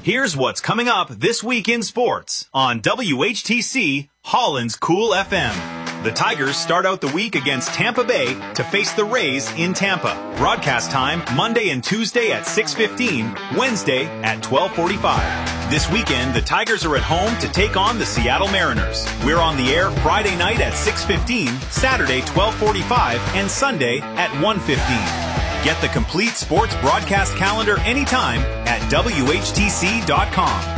Here's what's coming up this week in sports on WHTC Holland's Cool FM. The Tigers start out the week against Tampa Bay to face the Rays in Tampa. Broadcast time Monday and Tuesday at 6:15, Wednesday at 12:45. This weekend, the Tigers are at home to take on the Seattle Mariners. We're on the air Friday night at 6:15, Saturday 12:45, and Sunday at 1:15. Get the complete sports broadcast calendar anytime at WHTC.com.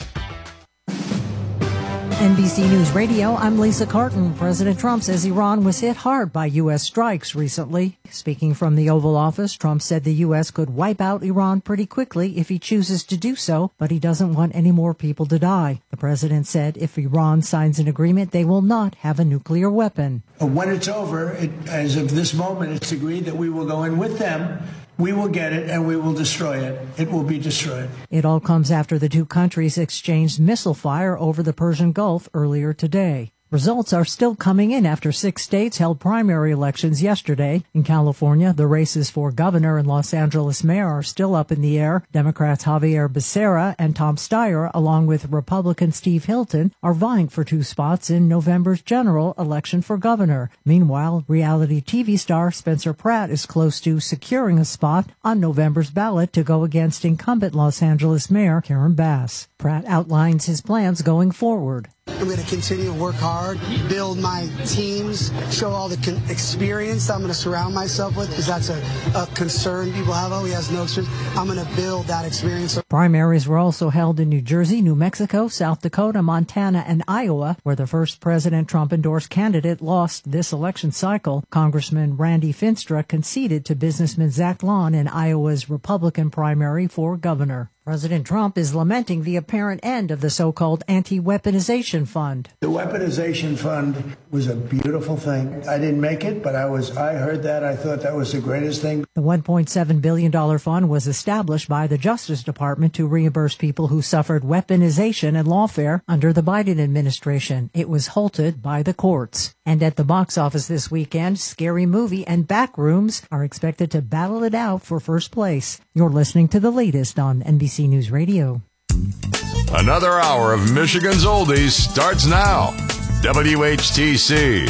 NBC News Radio, I'm Lisa Carton. President Trump says Iran was hit hard by U.S. strikes recently. Speaking from the Oval Office, Trump said the U.S. could wipe out Iran pretty quickly if he chooses to do so, but he doesn't want any more people to die. The president said if Iran signs an agreement, they will not have a nuclear weapon. When it's over, as of this moment, it's agreed that we will go in with them. We will get it and we will destroy it. It will be destroyed. It all comes after the two countries exchanged missile fire over the Persian Gulf earlier today. Results are still coming in after 6 states held primary elections yesterday. In California, the races for governor and Los Angeles mayor are still up in the air. Democrats Javier Becerra and Tom Steyer, along with Republican Steve Hilton, are vying for 2 spots in November's general election for governor. Meanwhile, reality TV star Spencer Pratt is close to securing a spot on November's ballot to go against incumbent Los Angeles Mayor Karen Bass. Pratt outlines his plans going forward. I'm going to continue to work hard, build my teams, show all the experience I'm going to surround myself with, because that's a concern people have. Oh, he has no experience. I'm going to build that experience. Primaries were also held in New Jersey, New Mexico, South Dakota, Montana, and Iowa, where the first President Trump-endorsed candidate lost this election cycle. Congressman Randy Finstra conceded to businessman Zach Lawn in Iowa's Republican primary for governor. President Trump is lamenting the apparent end of the so-called anti-weaponization fund. The weaponization fund was a beautiful thing. I didn't make it, but I heard that. I thought that was the greatest thing. The $1.7 billion fund was established by the Justice Department to reimburse people who suffered weaponization and lawfare under the Biden administration. It was halted by the courts. And at the box office this weekend, Scary Movie and Backrooms are expected to battle it out for first place. You're listening to the latest on NBC News Radio. Another hour of Michigan's Oldies starts now. WHTC